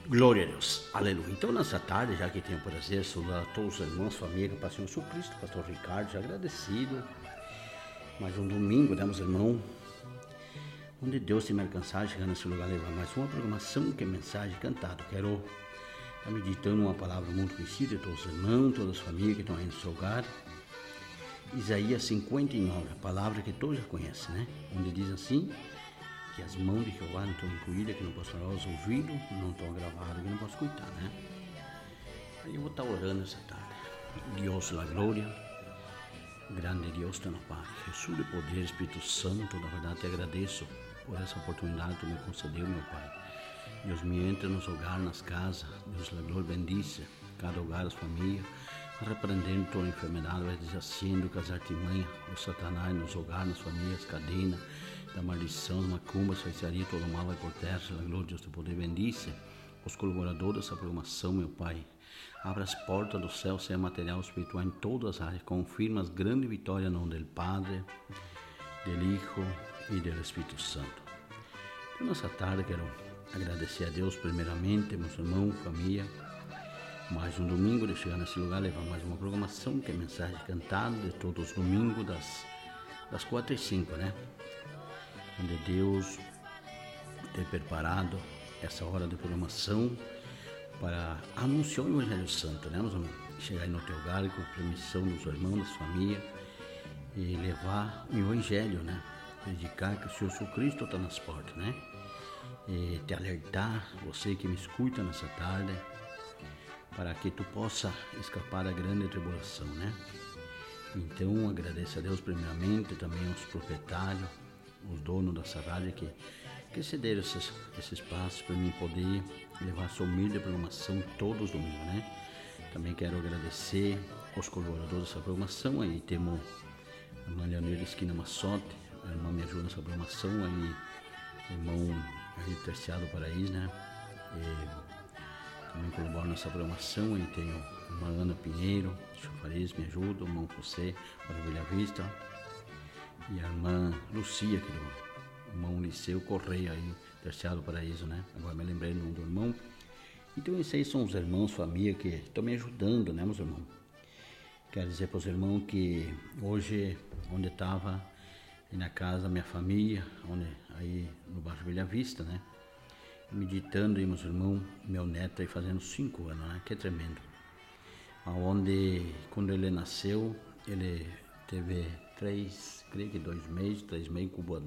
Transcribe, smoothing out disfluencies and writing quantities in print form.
Glória a Deus, aleluia. Então, nessa tarde, já que tenho o prazer de saudar a todos os irmãos, família, o Pastor Jesus Cristo, Pastor Ricardo, já agradecido. Mais um domingo, né, meus irmãos, onde Deus tem me alcançado, chegando nesse lugar, levar mais uma programação que é mensagem cantada. Quero estar meditando uma palavra muito conhecida de todos os irmãos, todas as famílias que estão aí no seu hogar. Isaías 59, a palavra que todos já conhecem, né? Onde diz assim, que as mãos de Jeová não estão encolhidas, que não posso falar, os ouvidos não estão gravados, que não posso escutar, né? Aí eu vou estar orando essa tarde. Deus da glória, grande Deus está na paz. Jesus de poder, Espírito Santo, na verdade te agradeço por essa oportunidade que tu me concedeu, meu Pai. Deus me entra nos hogares, nas casas, Deus da glória bendice cada hogar, as famílias, repreendendo toda enfermidade, vai desacendo com as artimanhas do Satanás nos hogares, nas famílias, cadenas, da maldição, macumba, feitiçaria, todo mal vai por terra, a glória de Deus te poder bendice os colaboradores dessa programação, meu Pai. Abra as portas do céu, seja material espiritual em todas as áreas, confirma as grandes vitórias em nome do Padre, do Hijo e do Espírito Santo. Então, nessa tarde, quero agradecer a Deus primeiramente, meus irmãos, família, mais um domingo de chegar nesse lugar, levar mais uma programação que é mensagem cantada de todos os domingos, das 4 e 5, né? Onde Deus tem preparado essa hora de programação para anunciar o Evangelho Santo, né, meus irmãos? Chegar aí no teu hogar com permissão dos irmãos, das famílias e levar o Evangelho, né? Predicar que o Senhor Jesus Cristo está nas portas, né? E te alertar, você que me escuta nessa tarde, para que tu possa escapar da grande tribulação, né? Então, agradeço a Deus primeiramente, também aos proprietários, os donos dessa rádio que cederam esse espaço para mim poder levar essa humilde programação todos os domingos, né? Também quero agradecer aos colaboradores dessa programação, aí temos a irmã Leonel Esquina Massote, a irmã me ajuda nessa programação, aí o irmão aí Terciado Paraíso, né? Também colaboro nessa programação, aí tenho a irmã Ana Pinheiro, Chufariz, me ajuda, o irmão José, para Bela Vista, e a irmã Lucia, que o irmão Liceu Correia, aí, Terciado Paraíso, né? Agora me lembrei do nome do irmão. Então esses aí são os irmãos, família, que estão me ajudando, né, meus irmãos? Quero dizer para os irmãos que hoje, onde estava, na casa da minha família, aí no bairro Bela Vista, né? Meditando aí, meus irmãos, meu neto aí fazendo 5 anos, né? Que é tremendo. Onde, quando ele nasceu, ele teve 3 meses incubador,